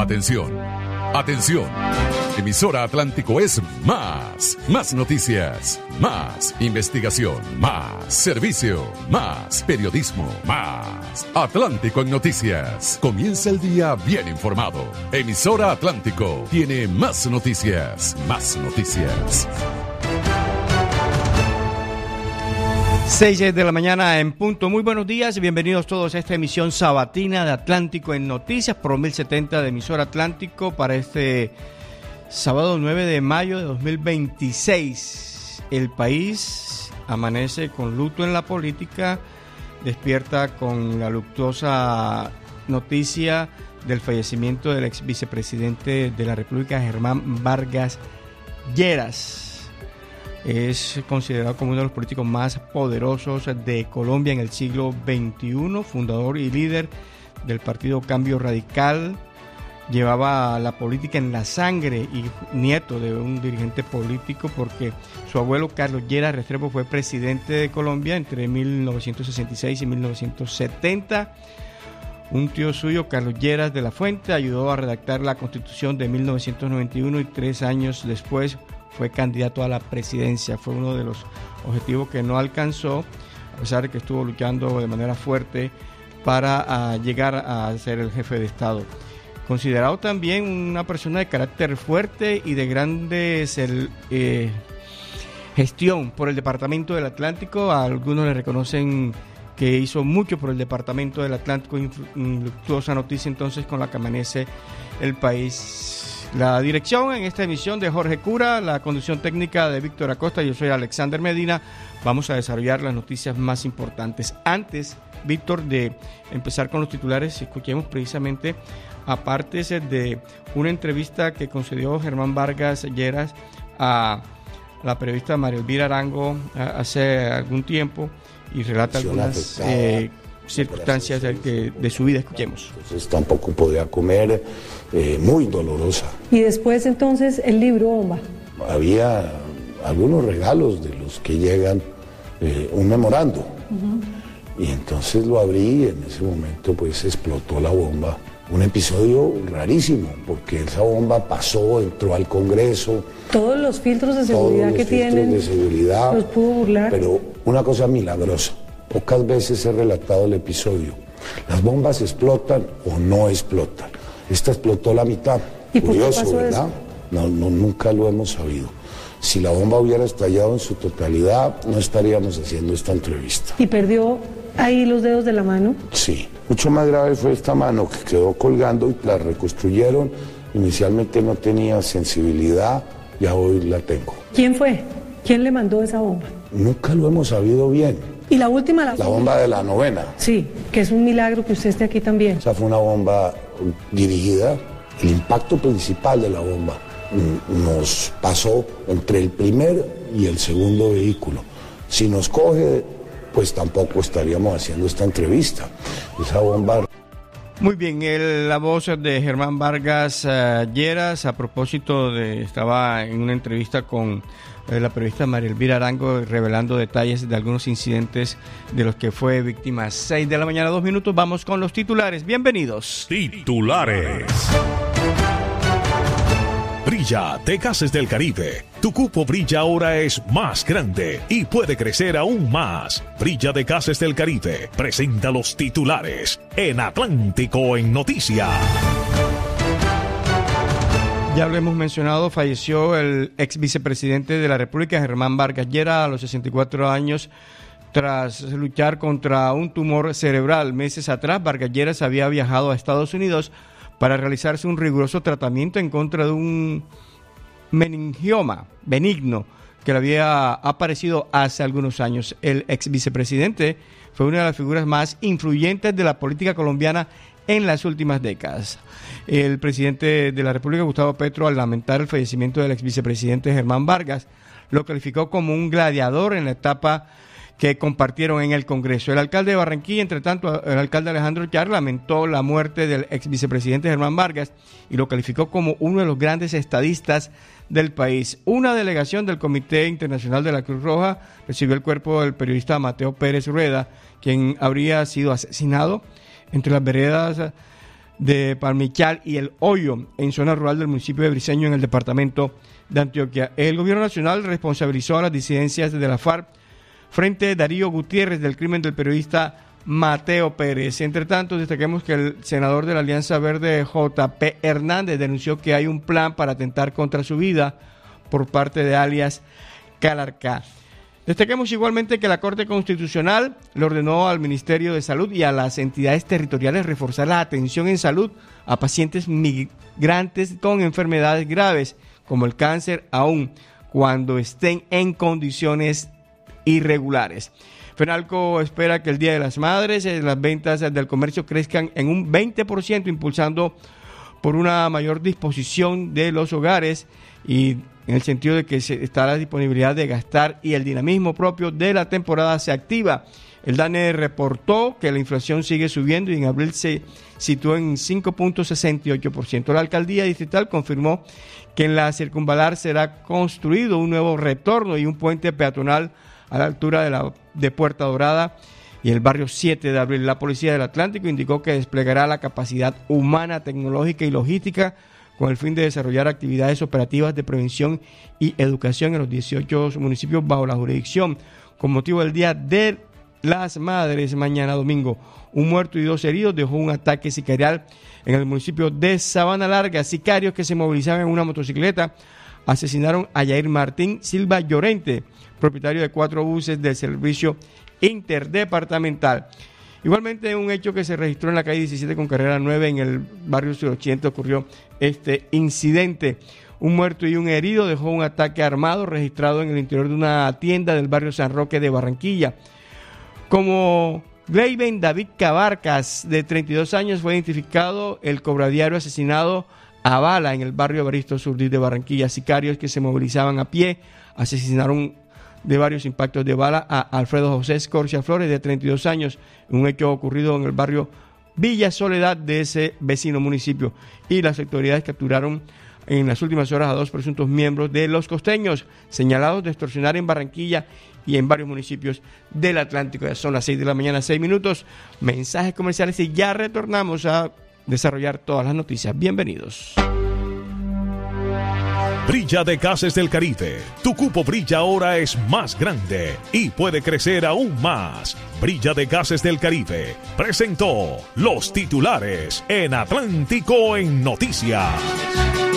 Atención, atención. Emisora Atlántico es más noticias, más investigación, más servicio, más periodismo, más Atlántico en noticias. Comienza el día bien informado. Emisora Atlántico tiene más noticias, más noticias. 6 de la mañana en punto. Muy buenos días y bienvenidos todos a esta emisión sabatina de Atlántico en Noticias por 1070 de Emisora Atlántico para este sábado 9 de mayo de 2026. El país amanece con luto en la política, despierta con la luctuosa noticia del fallecimiento del ex vicepresidente de la República, Germán Vargas Lleras. Es considerado como uno de los políticos más poderosos de Colombia en el siglo XXI, fundador y líder del partido Cambio Radical. Llevaba la política en la sangre y nieto de un dirigente político porque su abuelo Carlos Lleras Restrepo fue presidente de Colombia entre 1966 y 1970. Un tío suyo, Carlos Lleras de la Fuente, ayudó a redactar la Constitución de 1991 y 3 años después fue candidato a la presidencia. Fue uno de los objetivos que no alcanzó, a pesar de que estuvo luchando de manera fuerte para llegar a ser el jefe de Estado. Considerado también una persona de carácter fuerte y de grandes gestión por el Departamento del Atlántico. A algunos le reconocen que hizo mucho por el Departamento del Atlántico. Luctuosa noticia entonces con la que amanece el país. La dirección en esta emisión de Jorge Cura, la conducción técnica de Víctor Acosta, yo soy Alexander Medina. Vamos a desarrollar las noticias más importantes. Antes, Víctor, de empezar con los titulares, escuchemos precisamente aparte de una entrevista que concedió Germán Vargas Lleras a la periodista María Elvira Arango hace algún tiempo y relata algunas circunstancias de su vida. Escuchemos. Entonces tampoco podía comer, muy dolorosa. Y después entonces el libro bomba. Había algunos regalos de los que llegan, un memorando. Y entonces lo abrí y en ese momento pues explotó la bomba. Un episodio rarísimo, porque esa bomba pasó, entró al Congreso. Todos los filtros de seguridad que tienen, de seguridad, los pudo burlar. Pero una cosa milagrosa, pocas veces he relatado el episodio. Las bombas explotan o no explotan. Esta explotó la mitad. ¿Y por qué Curioso, pasó ¿verdad? eso? No, nunca lo hemos sabido. Si la bomba hubiera estallado en su totalidad, no estaríamos haciendo esta entrevista. ¿Y perdió ahí los dedos de la mano? Sí. Mucho más grave fue esta mano que quedó colgando y la reconstruyeron. Inicialmente no tenía sensibilidad, ya hoy la tengo. ¿Quién fue? ¿Quién le mandó esa bomba? Nunca lo hemos sabido bien. ¿Y la última? La bomba de la 9ª. Sí, que es un milagro que usted esté aquí también. O sea, fue una bomba dirigida. El impacto principal de la bomba nos pasó entre el primer y el segundo vehículo. Si nos coge, pues tampoco estaríamos haciendo esta entrevista. Esa bomba... Muy bien, la voz de Germán Vargas Lleras, a propósito estaba en una entrevista con la periodista María Elvira Arango, revelando detalles de algunos incidentes de los que fue víctima. 6 de la mañana, 2 minutos, vamos con los titulares. Bienvenidos. Titulares. Brilla de Gases del Caribe. Tu cupo Brilla ahora es más grande y puede crecer aún más. Brilla de Gases del Caribe presenta los titulares en Atlántico en Noticias. Ya lo hemos mencionado, falleció el ex vicepresidente de la República, Germán Vargas Lleras, a los 64 años, tras luchar contra un tumor cerebral. Meses atrás, Vargas Lleras había viajado a Estados Unidos para realizarse un riguroso tratamiento en contra de un meningioma benigno que le había aparecido hace algunos años. El ex vicepresidente fue una de las figuras más influyentes de la política colombiana en las últimas décadas. El presidente de la República, Gustavo Petro, al lamentar el fallecimiento del ex vicepresidente Germán Vargas, lo calificó como un gladiador en la etapa que compartieron en el Congreso. El alcalde de Barranquilla, entre tanto, el alcalde Alejandro Char, lamentó la muerte del ex vicepresidente Germán Vargas y lo calificó como uno de los grandes estadistas del país. Una delegación del Comité Internacional de la Cruz Roja recibió el cuerpo del periodista Mateo Pérez Rueda, quien habría sido asesinado entre las veredas de Palmichal y El Hoyo, en zona rural del municipio de Briceño, en el departamento de Antioquia. El gobierno nacional responsabilizó a las disidencias de la FARC frente a Darío Gutiérrez del crimen del periodista Mateo Pérez. Entre tanto, destaquemos que el senador de la Alianza Verde, J.P. Hernández, denunció que hay un plan para atentar contra su vida por parte de alias Calarcá. Destaquemos igualmente que la Corte Constitucional le ordenó al Ministerio de Salud y a las entidades territoriales reforzar la atención en salud a pacientes migrantes con enfermedades graves, como el cáncer, aun cuando estén en condiciones irregulares. FENALCO espera que el Día de las Madres las ventas del comercio crezcan en un 20%, impulsando por una mayor disposición de los hogares y en el sentido de que está la disponibilidad de gastar y el dinamismo propio de la temporada se activa. El DANE reportó que la inflación sigue subiendo y en abril se situó en 5.68%. La alcaldía distrital confirmó que en la circunvalar será construido un nuevo retorno y un puente peatonal a la altura de Puerta Dorada y el barrio 7 de abril. La Policía del Atlántico indicó que desplegará la capacidad humana, tecnológica y logística con el fin de desarrollar actividades operativas de prevención y educación en los 18 municipios bajo la jurisdicción. Con motivo del Día de las Madres, mañana domingo, un muerto y 2 heridos dejó un ataque sicarial en el municipio de Sabana Larga. Sicarios que se movilizaban en una motocicleta asesinaron a Yair Martín Silva Llorente, propietario de 4 buses del servicio interdepartamental. Igualmente, un hecho que se registró en la calle 17 con carrera 9 en el barrio suroccidente ocurrió este incidente. Un muerto y un herido dejó un ataque armado registrado en el interior de una tienda del barrio San Roque de Barranquilla. Como Gleiben David Cabarcas, de 32 años, fue identificado el cobradiario asesinado a bala en el barrio Evaristo Surdí de Barranquilla. Sicarios que se movilizaban a pie asesinaron de varios impactos de bala a Alfredo José Escorcia Flores, de 32 años, en un hecho ocurrido en el barrio Villa Soledad de ese vecino municipio. Y las autoridades capturaron en las últimas horas a 2 presuntos miembros de Los Costeños, señalados de extorsionar en Barranquilla y en varios municipios del Atlántico. Ya son las 6 de la mañana, 6 minutos. Mensajes comerciales y ya retornamos a desarrollar todas las noticias. Bienvenidos. Brilla de Gases del Caribe. Tu cupo Brilla ahora es más grande y puede crecer aún más. Brilla de Gases del Caribe presentó los titulares en Atlántico en Noticias.